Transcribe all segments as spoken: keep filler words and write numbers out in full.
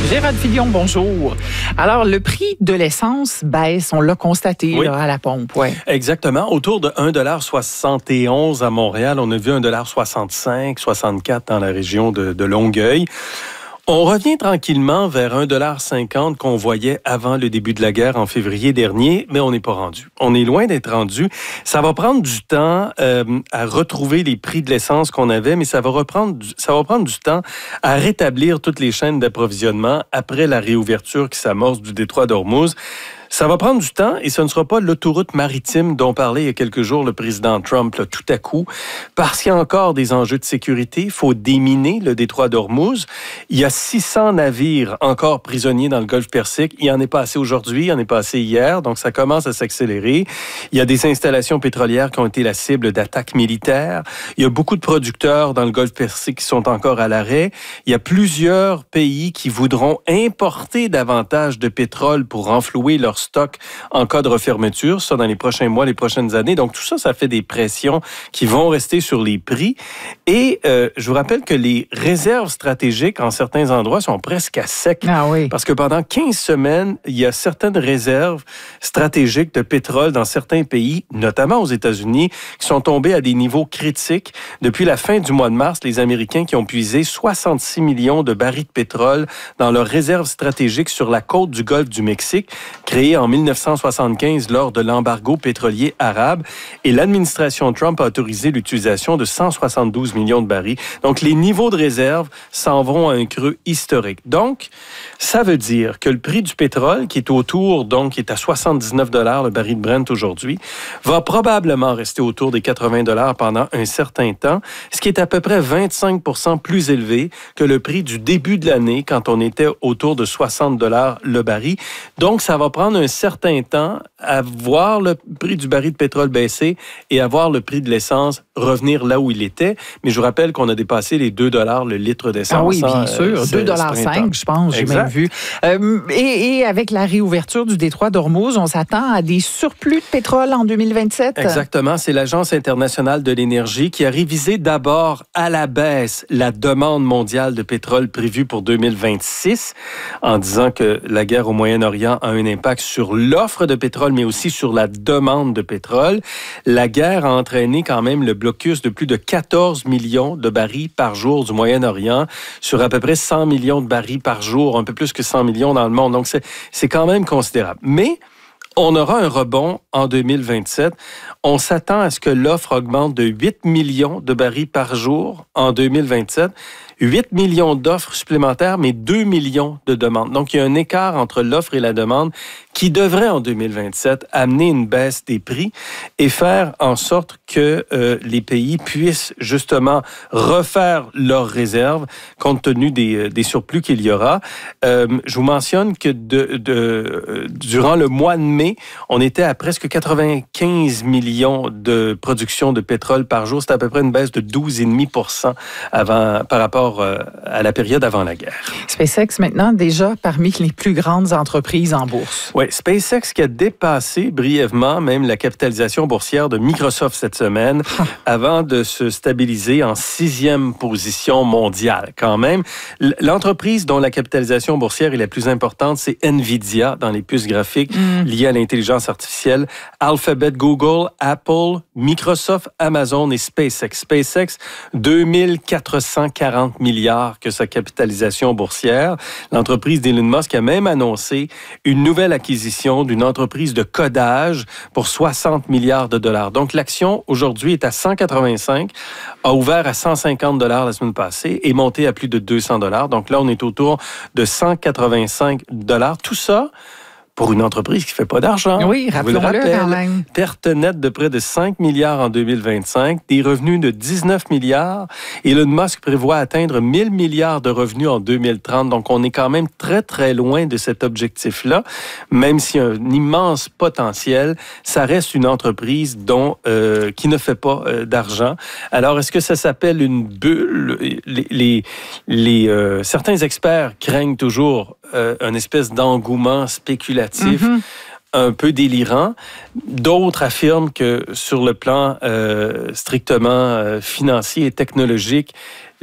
Gérald Filion, bonjour. Alors, le prix de l'essence baisse, on l'a constaté oui. là, à la pompe. Ouais. Exactement. Autour de un dollar soixante et onze à Montréal. On a vu un dollar soixante-cinq, soixante-quatre dans la région de, de Longueuil. On revient tranquillement vers un dollar cinquante qu'on voyait avant le début de la guerre en février dernier, mais on n'est pas rendu. On est loin d'être rendu. Ça va prendre du temps euh, à retrouver les prix de l'essence qu'on avait, mais ça va reprendre, du, ça va prendre du temps à rétablir toutes les chaînes d'approvisionnement après la réouverture qui s'amorce du détroit d'Ormuz. Ça va prendre du temps et ce ne sera pas l'autoroute maritime dont parlait il y a quelques jours le président Trump, là, tout à coup, parce qu'il y a encore des enjeux de sécurité. Il faut déminer le détroit d'Ormuz. Il y a six cents navires encore prisonniers dans le golfe Persique. Il n'y en est pas assez aujourd'hui, il n'y en est pas assez hier, donc ça commence à s'accélérer. Il y a des installations pétrolières qui ont été la cible d'attaques militaires. Il y a beaucoup de producteurs dans le golfe Persique qui sont encore à l'arrêt. Il y a plusieurs pays qui voudront importer davantage de pétrole pour renflouer leur stock en cas de refermeture, ça dans les prochains mois, les prochaines années. Donc tout ça, ça fait des pressions qui vont rester sur les prix. Et euh, je vous rappelle que les réserves stratégiques en certains endroits sont presque à sec. Ah oui. Parce que pendant quinze semaines, il y a certaines réserves stratégiques de pétrole dans certains pays, notamment aux États-Unis, qui sont tombées à des niveaux critiques. Depuis la fin du mois de mars, les Américains qui ont puisé soixante-six millions de barils de pétrole dans leurs réserves stratégiques sur la côte du golfe du Mexique, créée en dix-neuf cent soixante-quinze lors de l'embargo pétrolier arabe. Et l'administration Trump a autorisé l'utilisation de cent soixante-douze millions de barils. Donc, les niveaux de réserve s'en vont à un creux historique. Donc, ça veut dire que le prix du pétrole, qui est autour, donc, qui est à soixante-dix-neuf dollars le baril de Brent aujourd'hui, va probablement rester autour des quatre-vingts dollars pendant un certain temps, ce qui est à peu près vingt-cinq pour cent plus élevé que le prix du début de l'année, quand on était autour de soixante dollars le baril. Donc, ça va prendre un certain temps à voir le prix du baril de pétrole baisser et à voir le prix de l'essence revenir là où il était. Mais je vous rappelle qu'on a dépassé les deux dollars le litre d'essence. Ah oui, bien hein, sûr. deux dollars cinq, je pense, j'ai exact. même vu. Euh, et, et avec la réouverture du détroit d'Ormuz, on s'attend à des surplus de pétrole en deux mille vingt-sept? Exactement. C'est l'Agence internationale de l'énergie qui a révisé d'abord à la baisse la demande mondiale de pétrole prévue pour deux mille vingt-six en disant que la guerre au Moyen-Orient a un impact sur l'offre de pétrole, mais aussi sur la demande de pétrole. La guerre a entraîné quand même le blocus de plus de quatorze millions de barils par jour du Moyen-Orient sur à peu près cent millions de barils par jour, un peu plus que cent millions dans le monde. Donc, c'est, c'est quand même considérable. Mais on aura un rebond en deux mille vingt-sept. On s'attend à ce que l'offre augmente de huit millions de barils par jour en deux mille vingt-sept. huit millions d'offres supplémentaires, mais deux millions de demandes. Donc, il y a un écart entre l'offre et la demande qui devrait, en deux mille vingt-sept, amener une baisse des prix et faire en sorte que euh, les pays puissent justement refaire leurs réserves compte tenu des, des surplus qu'il y aura. Euh, je vous mentionne que de, de, euh, durant le mois de mai, on était à presque quatre-vingt-quinze millions de production de pétrole par jour. C'est à peu près une baisse de douze virgule cinq pour cent avant, par rapport euh, à la période avant la guerre. SpaceX, maintenant, déjà parmi les plus grandes entreprises en bourse. Oui, SpaceX qui a dépassé brièvement même la capitalisation boursière de Microsoft cette semaine avant de se stabiliser en sixième position mondiale quand même. L'entreprise dont la capitalisation boursière est la plus importante, c'est Nvidia dans les puces graphiques mm. liées à l'intelligence artificielle. Alphabet, Google, Apple, Microsoft, Amazon et SpaceX. SpaceX, deux mille quatre cent quarante milliards que sa capitalisation boursière. L'entreprise d'Elon Musk a même annoncé une nouvelle acquisition d'une entreprise de codage pour soixante milliards de dollars. Donc, l'action aujourd'hui est à cent quatre-vingt-cinq, a ouvert à cent cinquante dollars la semaine passée et monté à plus de deux cents dollars. Donc là, on est autour de cent quatre-vingt-cinq dollars. Tout ça pour une entreprise qui ne fait pas d'argent. Oui, rappelons-le quand même. Perte nette de près de cinq milliards en deux mille vingt-cinq, des revenus de dix-neuf milliards. Elon Musk prévoit atteindre mille milliards de revenus en deux mille trente. Donc, on est quand même très, très loin de cet objectif-là. Même s'il y a un immense potentiel, ça reste une entreprise dont, euh, qui ne fait pas euh, d'argent. Alors, est-ce que ça s'appelle une bulle? Les, les, les, euh, certains experts craignent toujours euh, une espèce d'engouement spéculatif. Mm-hmm. Un peu délirant. D'autres affirment que sur le plan euh, strictement euh, financier et technologique,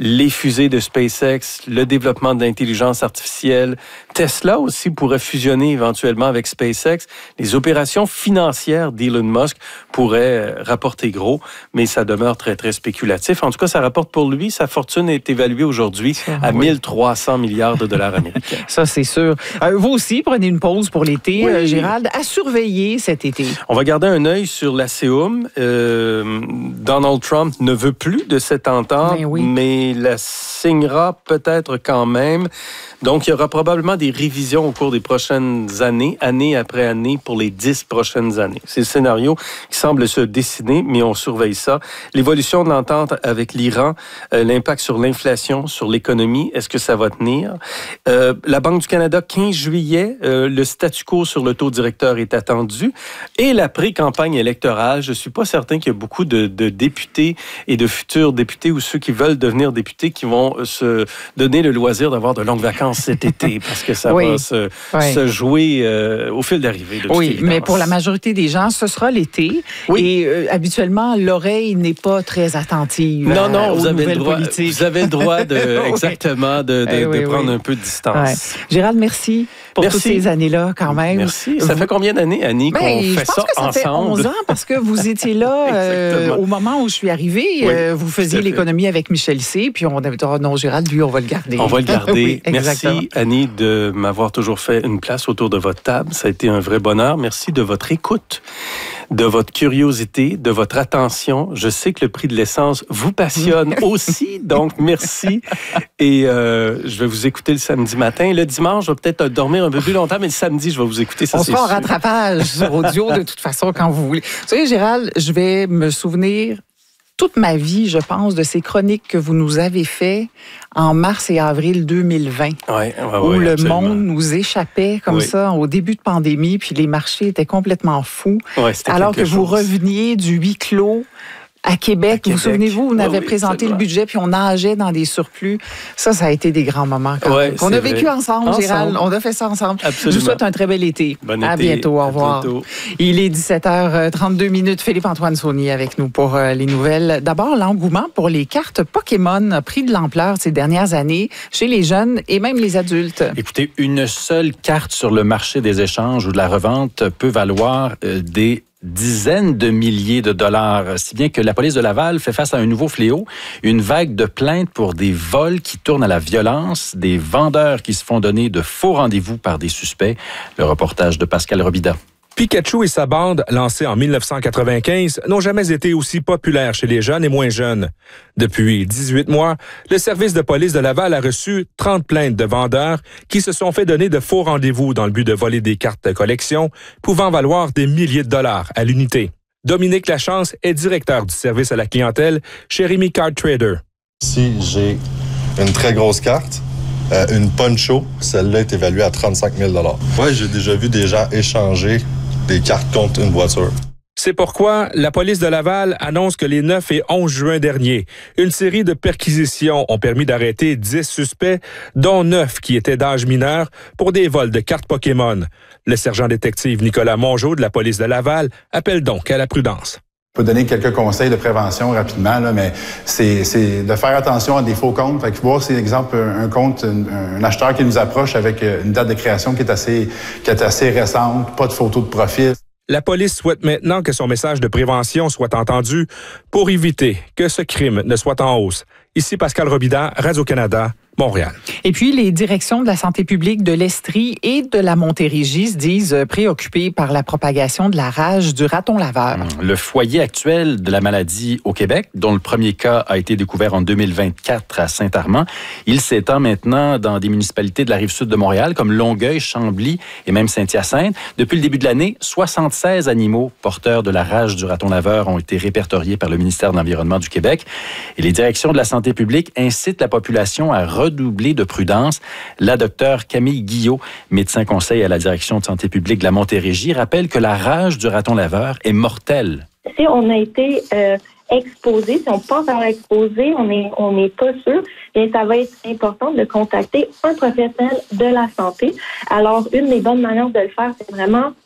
les fusées de SpaceX, le développement de l'intelligence artificielle. Tesla aussi pourrait fusionner éventuellement avec SpaceX. Les opérations financières d'Elon Musk pourraient rapporter gros, mais ça demeure très, très spéculatif. En tout cas, ça rapporte pour lui. Sa fortune est évaluée aujourd'hui à oui. mille trois cents milliards de dollars américains. Ça, c'est sûr. Euh, vous aussi, prenez une pause pour l'été, oui. euh, Gérald, à surveiller cet été. On va garder un œil sur la l'ASEUM. Euh, Donald Trump ne veut plus de cette entente, mais, oui. mais la signera peut-être quand même. Donc, il y aura probablement des révisions au cours des prochaines années, année après année, pour les dix prochaines années. C'est le scénario qui semble se dessiner, mais on surveille ça. L'évolution de l'entente avec l'Iran, euh, l'impact sur l'inflation, sur l'économie, est-ce que ça va tenir? Euh, la Banque du Canada, quinze juillet, euh, le statu quo sur le taux directeur est attendu. Et la pré-campagne électorale, je ne suis pas certain qu'il y a beaucoup de, de députés et de futurs députés ou ceux qui veulent devenir députés qui vont se donner le loisir d'avoir de longues vacances cet été, parce que ça oui, va se, oui. se jouer euh, au fil d'arrivée. De oui, mais pour la majorité des gens, ce sera l'été. Oui. Et euh, habituellement, l'oreille n'est pas très attentive. Non, non, euh, vous, aux avez le droit, politiques. vous avez le droit de, exactement de, de, eh oui, de prendre oui. un peu de distance. Ouais. Gérald, merci pour merci. toutes ces années-là quand même. Merci. Ça vous... fait combien d'années, Annie, ben, qu'on fait ça que ça ensemble? Ça fait onze ans, parce que vous étiez là euh, au moment où je suis arrivée. Oui, euh, vous faisiez l'économie avec Michel C. Puis on a dit, oh non, Gérald, lui, on va le garder. On va le garder. Oui, merci, Annie, de m'avoir toujours fait une place autour de votre table. Ça a été un vrai bonheur. Merci de votre écoute, de votre curiosité, de votre attention. Je sais que le prix de l'essence vous passionne aussi, donc merci. Et euh, je vais vous écouter le samedi matin. Le dimanche, je vais peut-être dormir un peu plus longtemps, mais le samedi, je vais vous écouter. Ça, on c'est sera en sûr. rattrapage sur audio de toute façon quand vous voulez. Vous savez, Gérald, je vais me souvenir toute ma vie, je pense, de ces chroniques que vous nous avez faites en mars et avril deux mille vingt, ouais, ouais, où ouais, le absolument. monde nous échappait comme oui. ça au début de pandémie, puis les marchés étaient complètement fous. Ouais, alors que chose. vous reveniez du huis clos à Québec. À Québec. Vous vous souvenez-vous, on avait oui, présenté le budget, puis on nageait dans des surplus. Ça, ça a été des grands moments. Quand ouais, on a vrai. vécu ensemble, ensemble, Gérald. On a fait ça ensemble. Absolument. Je vous souhaite un très bel été. Bon à été. bientôt. Au revoir. Bientôt. Il est dix-sept heures trente-deux minutes. Philippe-Antoine Saunier avec nous pour euh, les nouvelles. D'abord, l'engouement pour les cartes Pokémon a pris de l'ampleur ces dernières années chez les jeunes et même les adultes. Écoutez, une seule carte sur le marché des échanges ou de la revente peut valoir euh, des dizaines de milliers de dollars, si bien que la police de Laval fait face à un nouveau fléau, une vague de plaintes pour des vols qui tournent à la violence, des vendeurs qui se font donner de faux rendez-vous par des suspects. Le reportage de Pascal Robida. Pikachu et sa bande, lancés en dix-neuf cent quatre-vingt-quinze, n'ont jamais été aussi populaires chez les jeunes et moins jeunes. Depuis dix-huit mois, le service de police de Laval a reçu trente plaintes de vendeurs qui se sont fait donner de faux rendez-vous dans le but de voler des cartes de collection, pouvant valoir des milliers de dollars à l'unité. Dominique Lachance est directeur du service à la clientèle chez Rémi Card Trader. Si j'ai une très grosse carte, euh, une poncho, celle-là est évaluée à trente-cinq mille dollars. Ouais, j'ai déjà vu des gens échanger des cartes contre une voiture. C'est pourquoi la police de Laval annonce que les neuf et onze juin dernier, une série de perquisitions ont permis d'arrêter dix suspects, dont neuf qui étaient d'âge mineur, pour des vols de cartes Pokémon. Le sergent-détective Nicolas Mongeau de la police de Laval appelle donc à la prudence. Je peux donner quelques conseils de prévention rapidement, là, mais c'est, c'est de faire attention à des faux comptes. Fait que voir, c'est exemple un, un compte, un, un acheteur qui nous approche avec une date de création qui est assez, qui est assez récente, pas de photo de profil. La police souhaite maintenant que son message de prévention soit entendu pour éviter que ce crime ne soit en hausse. Ici Pascal Robida, Radio-Canada, Montréal. Et puis, les directions de la santé publique de l'Estrie et de la Montérégie se disent préoccupées par la propagation de la rage du raton laveur. Le foyer actuel de la maladie au Québec, dont le premier cas a été découvert en deux mille vingt-quatre à Saint-Armand, il s'étend maintenant dans des municipalités de la Rive-Sud de Montréal, comme Longueuil, Chambly et même Saint-Hyacinthe. Depuis le début de l'année, soixante-seize animaux porteurs de la rage du raton laveur ont été répertoriés par le ministère de l'Environnement du Québec. Et les directions de la santé publique incitent la population à redoubler de prudence. La docteure Camille Guillot, médecin conseil à la direction de santé publique de la Montérégie, rappelle que la rage du raton laveur est mortelle. Si on a été euh, exposé, si on pense avoir exposé, on n'est on n'est pas sûr, bien ça va être important de contacter un professionnel de la santé. Alors, une des bonnes manières de le faire, c'est vraiment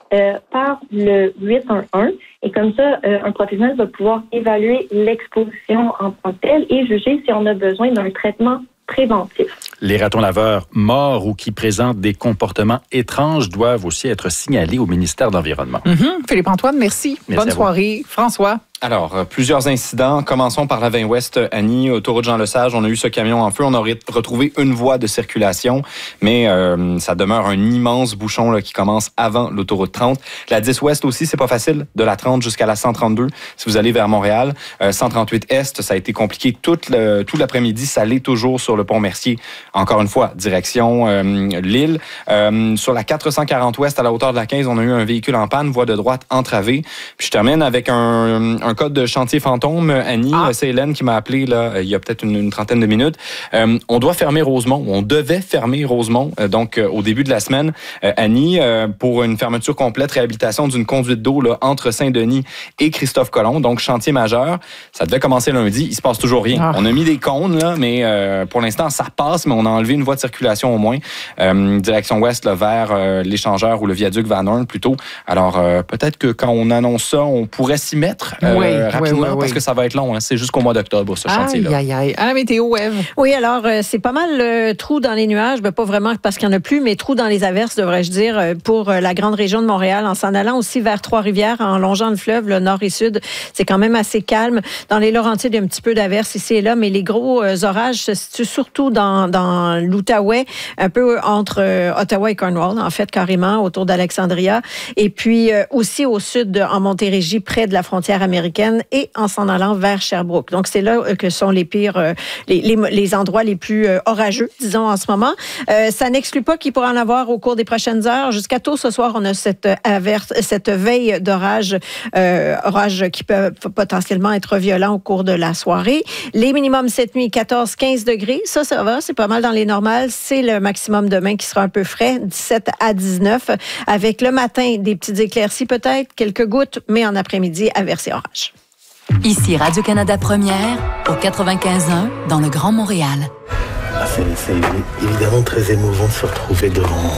euh, par le huit un un. Et comme ça, euh, un professionnel va pouvoir évaluer l'exposition en tant que telle et juger si on a besoin d'un traitement préventif. Les ratons laveurs morts ou qui présentent des comportements étranges doivent aussi être signalés au ministère de l'Environnement. Mm-hmm. Philippe-Antoine, merci. merci Bonne soirée. François. Alors, euh, plusieurs incidents. Commençons par la vingt ouest, Annie, autoroute Jean-Lesage. On a eu ce camion en feu. On aurait retrouvé une voie de circulation, mais euh, ça demeure un immense bouchon là, qui commence avant l'autoroute trente. La dix ouest aussi, c'est pas facile. De la trente jusqu'à la cent trente-deux, si vous allez vers Montréal. Euh, cent trente-huit est, ça a été compliqué tout, le, tout l'après-midi. Ça l'est toujours sur le pont Mercier. Encore une fois, direction euh, Lille. Euh, sur la quatre cent quarante ouest, à la hauteur de la quinze, on a eu un véhicule en panne, voie de droite entravée. Puis je termine avec un... un code de chantier fantôme. Annie, ah. c'est Hélène qui m'a appelé là, il y a peut-être une, une trentaine de minutes. Euh, on doit fermer Rosemont. On devait fermer Rosemont, euh, donc euh, au début de la semaine. Euh, Annie, euh, pour une fermeture complète, réhabilitation d'une conduite d'eau là, entre Saint-Denis et Christophe-Colomb, donc chantier majeur. Ça devait commencer lundi. Il se passe toujours rien. Ah. On a mis des cônes, là, mais euh, pour l'instant, ça passe, mais on a enlevé une voie de circulation au moins. Euh, direction ouest, là, vers euh, l'échangeur ou le viaduc Van Horn plutôt. Alors, euh, peut-être que quand on annonce ça, on pourrait s'y mettre. Euh, oui. rapidement, oui, oui, parce oui. que ça va être long. Hein. C'est jusqu'au mois d'octobre, ce chantier-là. Aïe, aïe, aïe. À la météo, Ève. Oui, alors, euh, c'est pas mal euh, trou dans les nuages. Ben, pas vraiment parce qu'il n'y en a plus, mais trou dans les averses, devrais-je dire, euh, pour euh, la grande région de Montréal, en s'en allant aussi vers Trois-Rivières, en longeant le fleuve, le nord et sud. C'est quand même assez calme. Dans les Laurentides, il y a un petit peu d'averses ici et là, mais les gros euh, orages se situent surtout dans, dans l'Outaouais, un peu entre euh, Ottawa et Cornwall, en fait, carrément, autour d'Alexandria. Et puis, euh, aussi au sud, en Montérégie, près de la frontière américaine, et en s'en allant vers Sherbrooke. Donc, c'est là que sont les pires, euh, les, les, les endroits les plus euh, orageux, disons, en ce moment. Euh, ça n'exclut pas qu'il pourra en avoir au cours des prochaines heures. Jusqu'à tôt ce soir, on a cette averse, cette veille d'orage, euh, orage qui peut potentiellement être violent au cours de la soirée. Les minimums cette nuit, quatorze à quinze degrés. Ça, ça va, c'est pas mal dans les normales. C'est le maximum demain qui sera un peu frais, dix-sept à dix-neuf, avec le matin des petites éclaircies peut-être, quelques gouttes, mais en après-midi, averse et orage. Ici Radio-Canada Première, au quatre-vingt-quinze un, dans le Grand Montréal. Ah, c'est, c'est évidemment très émouvant de se retrouver devant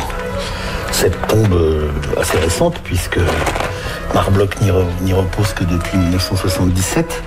cette tombe assez récente, puisque Marc Bloch n'y, re, n'y repose que depuis dix-neuf cent soixante-dix-sept.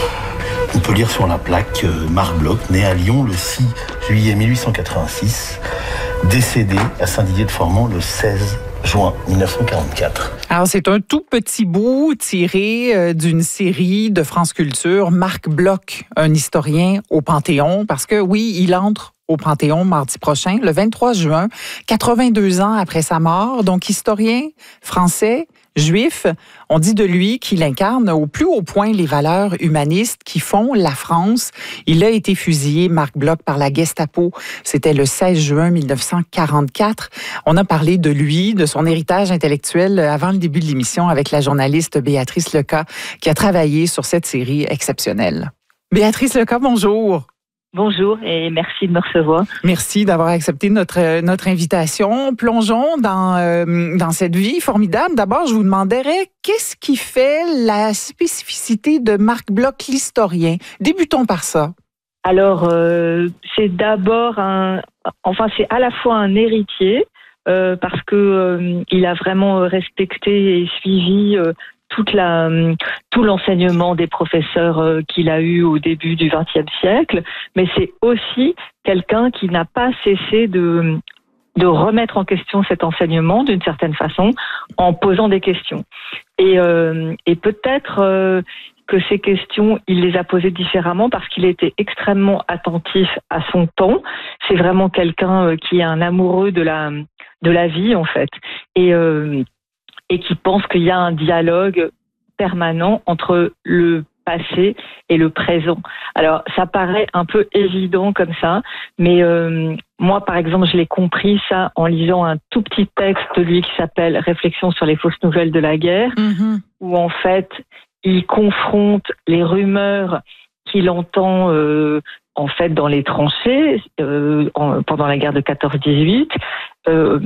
On peut lire sur la plaque euh, Marc Bloch, né à Lyon le six juillet mille huit cent quatre-vingt-six, décédé à Saint-Didier-de-Formans le seize juin mille neuf cent quarante-quatre. Alors, c'est un tout petit bout tiré euh, d'une série de France Culture. Marc Bloch, un historien au Panthéon, parce que oui, il entre au Panthéon mardi prochain, le vingt-trois juin, quatre-vingt-deux ans après sa mort. Donc, historien français, juif, on dit de lui qu'il incarne au plus haut point les valeurs humanistes qui font la France. Il a été fusillé, Marc Bloch, par la Gestapo. C'était le seize juin mille neuf cent quarante-quatre. On a parlé de lui, de son héritage intellectuel avant le début de l'émission avec la journaliste Béatrice Leca qui a travaillé sur cette série exceptionnelle. Béatrice Leca, bonjour. Bonjour et merci de me recevoir. Merci d'avoir accepté notre, notre invitation. Plongeons dans, euh, dans cette vie formidable. D'abord, je vous demanderais, qu'est-ce qui fait la spécificité de Marc Bloch, l'historien? Débutons par ça. Alors, euh, c'est d'abord un... Enfin, c'est à la fois un héritier, euh, parce que euh, il a vraiment respecté et suivi... Euh, toute la, tout l'enseignement des professeurs euh, qu'il a eu au début du vingtième siècle, mais c'est aussi quelqu'un qui n'a pas cessé de, de remettre en question cet enseignement d'une certaine façon en posant des questions. Et, euh, et peut-être euh, que ces questions, il les a posées différemment parce qu'il était extrêmement attentif à son temps. C'est vraiment quelqu'un euh, qui est un amoureux de la, de la vie, en fait. Et... Euh, et qui pense qu'il y a un dialogue permanent entre le passé et le présent. Alors, ça paraît un peu évident comme ça, mais euh, moi, par exemple, je l'ai compris ça en lisant un tout petit texte de lui qui s'appelle « Réflexions sur les fausses nouvelles de la guerre mmh. », où en fait, il confronte les rumeurs qu'il entend euh, en fait dans les tranchées euh, en, pendant la guerre de quatorze dix-huit. Euh,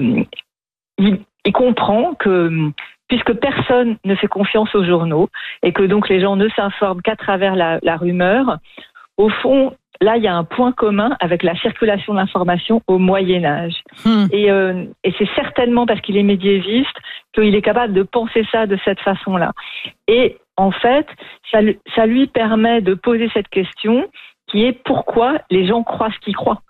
il Il comprend que, puisque personne ne fait confiance aux journaux et que donc les gens ne s'informent qu'à travers la, la rumeur, au fond, là, il y a un point commun avec la circulation de l'information au Moyen-Âge. Hmm. Et, euh, et c'est certainement parce qu'il est médiéviste qu'il est capable de penser ça de cette façon-là. Et en fait, ça, ça lui permet de poser cette question qui est pourquoi les gens croient ce qu'ils croient.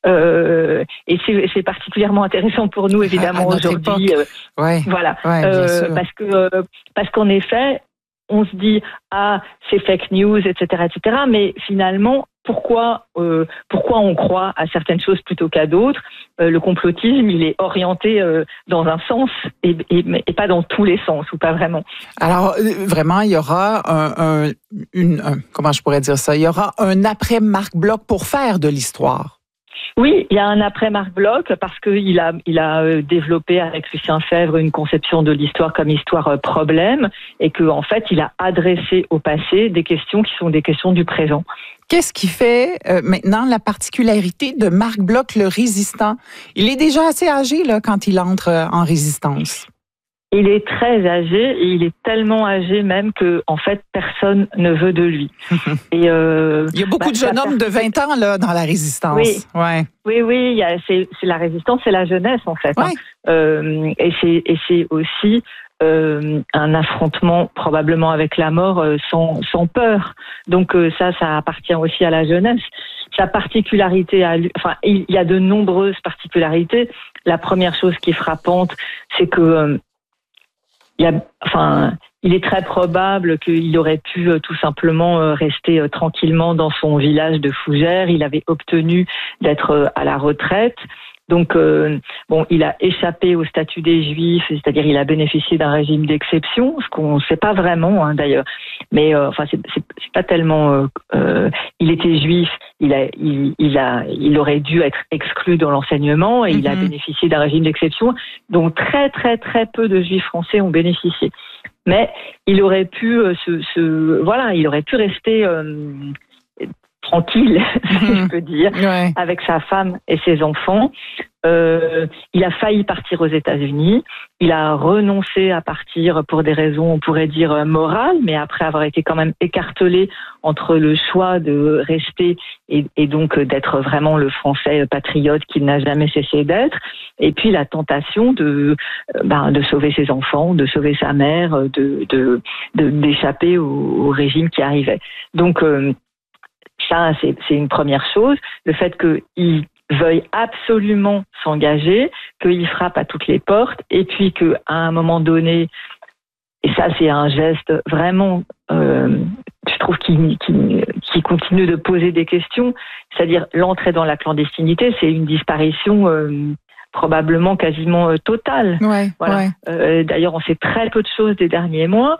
Euh, et c'est, c'est particulièrement intéressant pour nous, évidemment, aujourd'hui. Euh, ouais, voilà. Ouais, euh, parce que, euh, parce qu'en effet, on se dit, ah, c'est fake news, et cetera, et cetera. Mais finalement, pourquoi, euh, pourquoi on croit à certaines choses plutôt qu'à d'autres? euh, Le complotisme, il est orienté euh, dans un sens et, et, et pas dans tous les sens, ou pas vraiment. Alors, vraiment, il y aura un, un, une, un, comment je pourrais dire ça? Il y aura un après Marc Bloch pour faire de l'histoire. Oui, il y a un après Marc Bloch parce qu'il a, il a développé avec Lucien Febvre une conception de l'histoire comme histoire problème et qu'en en fait, il a adressé au passé des questions qui sont des questions du présent. Qu'est-ce qui fait euh, maintenant la particularité de Marc Bloch, le résistant? Il est déjà assez âgé là, quand il entre en résistance. Il est très âgé et il est tellement âgé même que en fait personne ne veut de lui. Et euh, il y a beaucoup bah, de jeunes hommes de vingt ans là dans la résistance. Oui, ouais. oui, oui. Il y a, c'est, c'est la résistance, c'est la jeunesse en fait. Ouais. Hein. Euh, et c'est et c'est aussi euh, un affrontement probablement avec la mort euh, sans sans peur. Donc euh, ça, ça appartient aussi à la jeunesse. Sa particularité, à lui, enfin il y a de nombreuses particularités. La première chose qui est frappante, c'est que euh, Il, y a, enfin, il est très probable qu'il aurait pu euh, tout simplement euh, rester euh, tranquillement dans son village de Fougères. Il avait obtenu d'être euh, à la retraite. Donc, euh, bon, il a échappé au statut des Juifs, c'est-à-dire il a bénéficié d'un régime d'exception, ce qu'on ne sait pas vraiment, hein, d'ailleurs. Mais euh, enfin, c'est, c'est, c'est pas tellement. Euh, euh, il était juif, il a, il, il a, il aurait dû être exclu dans l'enseignement et mm-hmm. il a bénéficié d'un régime d'exception, dont très, très, très peu de Juifs français ont bénéficié. Mais il aurait pu euh, se, se, voilà, il aurait pu rester. Euh, tranquille, si je peux dire, ouais. avec sa femme et ses enfants. Euh, il a failli partir aux États-Unis. Il a renoncé à partir pour des raisons, on pourrait dire, morales, mais après avoir été quand même écartelé entre le choix de rester et, et donc d'être vraiment le Français patriote qu'il n'a jamais cessé d'être, et puis la tentation de, ben, de sauver ses enfants, de sauver sa mère, de, de, de d'échapper au, au régime qui arrivait. Donc, euh, ça, c'est, c'est une première chose. Le fait qu'il veuille absolument s'engager, qu'il frappe à toutes les portes, et puis qu'à un moment donné, et ça, c'est un geste vraiment, euh, je trouve, qui, qui, qui continue de poser des questions, c'est-à-dire l'entrée dans la clandestinité, c'est une disparition euh, probablement quasiment euh, totale. Ouais, voilà. Ouais. Euh, d'ailleurs, on sait très peu de choses des derniers mois.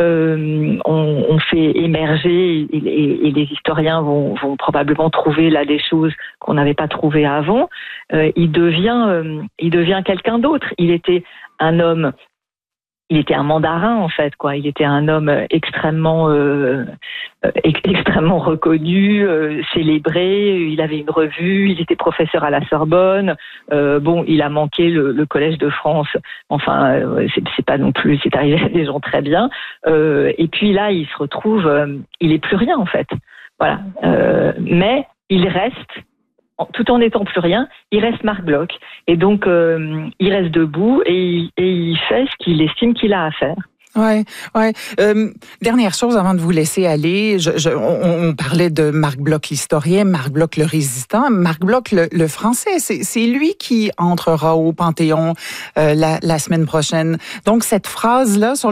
Euh, on, on fait émerger et, et, et les historiens vont, vont probablement trouver là des choses qu'on n'avait pas trouvées avant. Euh, il devient, euh, il devient quelqu'un d'autre. Il était un homme. Il était un mandarin en fait, quoi. Il était un homme extrêmement, euh, extrêmement reconnu, euh, célébré. Il avait une revue. Il était professeur à la Sorbonne. Euh, bon, il a manqué le, le Collège de France. Enfin, euh, c'est, c'est pas non plus. C'est arrivé à des gens très bien. Euh, et puis là, il se retrouve. Euh, il est plus rien en fait. Voilà. Euh, mais il reste. Tout en étant plus rien, il reste Marc Bloch. Et donc, euh, il reste debout et il, et il fait ce qu'il estime qu'il a à faire. Ouais, ouais. Euh, dernière chose avant de vous laisser aller, je, je, on, on parlait de Marc Bloch l'historien, Marc Bloch le résistant, Marc Bloch le, le français. C'est, c'est lui qui entrera au Panthéon euh, la, la semaine prochaine. Donc cette phrase là sur